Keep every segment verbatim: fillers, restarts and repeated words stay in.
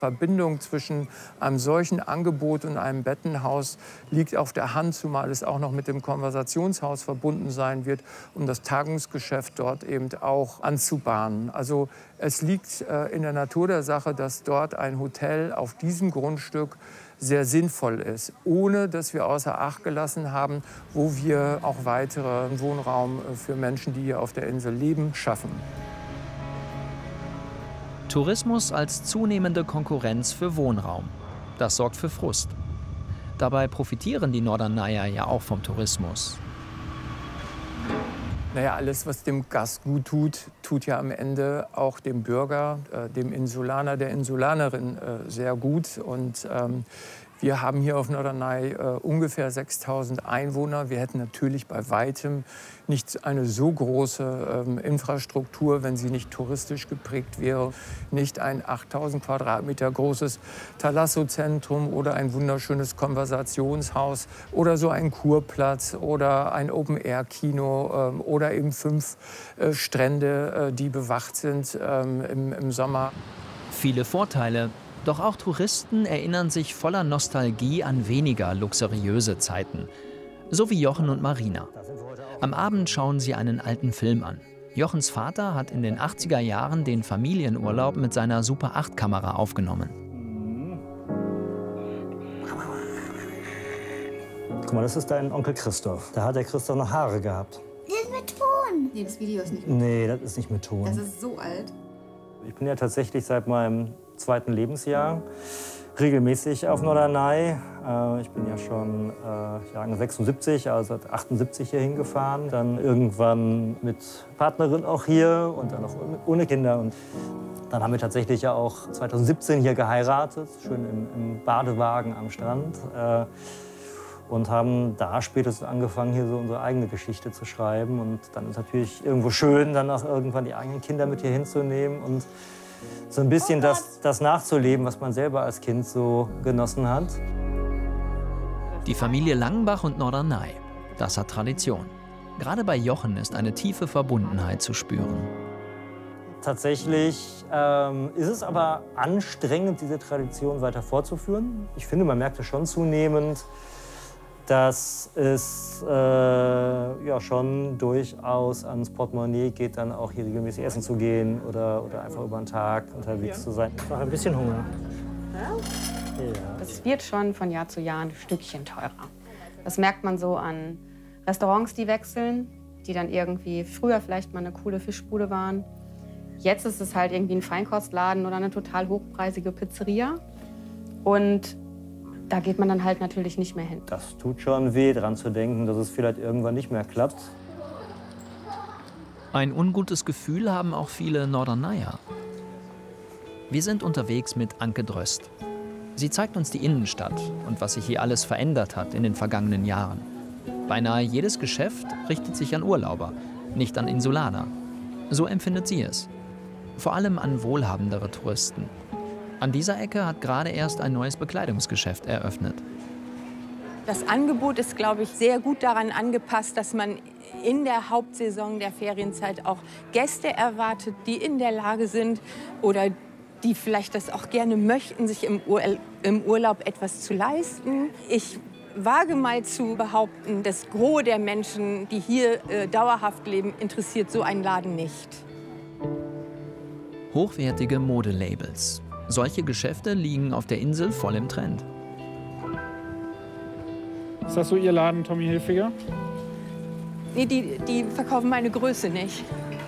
Verbindung zwischen einem solchen Angebot und einem Bettenhaus liegt auf der Hand, zumal es auch noch mit dem Konversationshaus verbunden sein wird, um das Tagungsgeschäft dort eben auch anzubahnen. Also es liegt äh, in der Natur der Sache, dass dort ein Hotel auf diesem Grundstück sehr sinnvoll ist, ohne dass wir außer Acht gelassen haben, wo wir auch weiteren Wohnraum für Menschen, die hier auf der Insel leben, schaffen. Tourismus als zunehmende Konkurrenz für Wohnraum. Das sorgt für Frust. Dabei profitieren die Norderneier ja auch vom Tourismus. Naja, alles, was dem Gast gut tut, tut ja am Ende auch dem Bürger, äh, dem Insulaner, der Insulanerin äh, sehr gut. Und ähm, wir haben hier auf Norderney äh, ungefähr sechstausend Einwohner. Wir hätten natürlich bei weitem nicht eine so große ähm, Infrastruktur, wenn sie nicht touristisch geprägt wäre. Nicht ein achttausend Quadratmeter großes Thalasso-Zentrum oder ein wunderschönes Konversationshaus oder so ein Kurplatz oder ein Open-Air-Kino ähm, oder eben fünf äh, Strände, äh, die bewacht sind ähm, im, im Sommer. Viele Vorteile. Doch auch Touristen erinnern sich voller Nostalgie an weniger luxuriöse Zeiten. So wie Jochen und Marina. Am Abend schauen sie einen alten Film an. Jochens Vater hat in den achtziger Jahren den Familienurlaub mit seiner Super acht Kamera aufgenommen. Guck mal, das ist dein Onkel Christoph. Da hat der Christoph noch Haare gehabt. Das ist mit Ton. Nee, das Video ist nicht mit Ton. Nee, das ist nicht mit Ton. Das ist so alt. Ich bin ja tatsächlich seit meinem zweiten Lebensjahr regelmäßig auf Norderney. Äh, ich bin ja schon äh, Jahrgang sechsundsiebzig, also seit achtundsiebzig hier hingefahren. Dann irgendwann mit Partnerin auch hier und dann auch ohne Kinder. Und dann haben wir tatsächlich ja auch zweitausendsiebzehn hier geheiratet, schön im, im Badewagen am Strand. Äh, und haben da spätestens angefangen, hier so unsere eigene Geschichte zu schreiben. Und dann ist natürlich irgendwo schön, dann auch irgendwann die eigenen Kinder mit hier hinzunehmen und so ein bisschen das, das nachzuleben, was man selber als Kind so genossen hat. Die Familie Langenbach und Norderney, das hat Tradition. Gerade bei Jochen ist eine tiefe Verbundenheit zu spüren. Tatsächlich ähm, ist es aber anstrengend, diese Tradition weiter fortzuführen. Ich finde, man merkt es schon zunehmend, dass es äh, ja, schon durchaus ans Portemonnaie geht, dann auch hier regelmäßig essen zu gehen oder, oder einfach über den Tag unterwegs ja. zu sein. Ich habe ein bisschen Hunger. Ja? Ja. Das wird schon von Jahr zu Jahr ein Stückchen teurer. Das merkt man so an Restaurants, die wechseln, die dann irgendwie früher vielleicht mal eine coole Fischbude waren. Jetzt ist es halt irgendwie ein Feinkostladen oder eine total hochpreisige Pizzeria. Und da geht man dann halt natürlich nicht mehr hin. Das tut schon weh, daran zu denken, dass es vielleicht irgendwann nicht mehr klappt. Ein ungutes Gefühl haben auch viele Norderneyer. Wir sind unterwegs mit Anke Dröst. Sie zeigt uns die Innenstadt und was sich hier alles verändert hat in den vergangenen Jahren. Beinahe jedes Geschäft richtet sich an Urlauber, nicht an Insulaner. So empfindet sie es. Vor allem an wohlhabendere Touristen. An dieser Ecke hat gerade erst ein neues Bekleidungsgeschäft eröffnet. Das Angebot ist, glaube ich, sehr gut daran angepasst, dass man in der Hauptsaison der Ferienzeit auch Gäste erwartet, die in der Lage sind oder die vielleicht das auch gerne möchten, sich im, Ur im Urlaub etwas zu leisten. Ich wage mal zu behaupten, das Gros der Menschen, die hier äh, dauerhaft leben, interessiert so ein Laden nicht. Hochwertige Modelabels. Solche Geschäfte liegen auf der Insel voll im Trend. Ist das so Ihr Laden, Tommy Hilfiger? Nee, die, die verkaufen meine Größe nicht.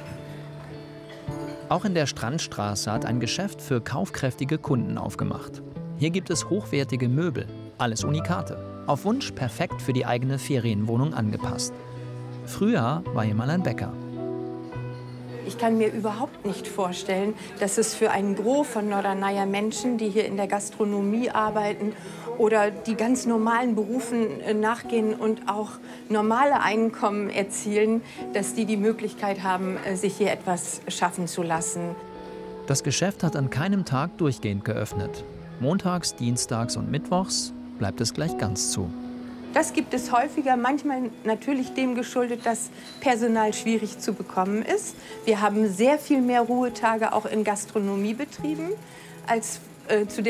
Auch in der Strandstraße hat ein Geschäft für kaufkräftige Kunden aufgemacht. Hier gibt es hochwertige Möbel, alles Unikate. Auf Wunsch perfekt für die eigene Ferienwohnung angepasst. Früher war hier mal ein Bäcker. Ich kann mir überhaupt nicht vorstellen, dass es für einen Gros von Norderneyer Menschen, die hier in der Gastronomie arbeiten oder die ganz normalen Berufen nachgehen und auch normale Einkommen erzielen, dass die die Möglichkeit haben, sich hier etwas schaffen zu lassen. Das Geschäft hat an keinem Tag durchgehend geöffnet. Montags, dienstags und mittwochs bleibt es gleich ganz zu. Das gibt es häufiger, manchmal natürlich dem geschuldet, dass Personal schwierig zu bekommen ist. Wir haben sehr viel mehr Ruhetage auch in Gastronomiebetrieben als äh, zu der